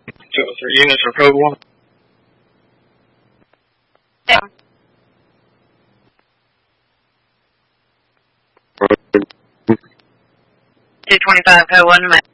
203 units for code 1. Yeah. 225 code 1 to